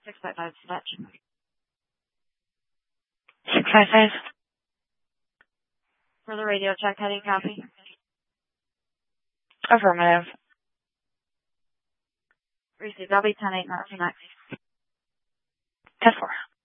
655 dispatch. 655. For the radio check, heading copy. Affirmative. Received. I'll be 10-8 not for next. 10-4.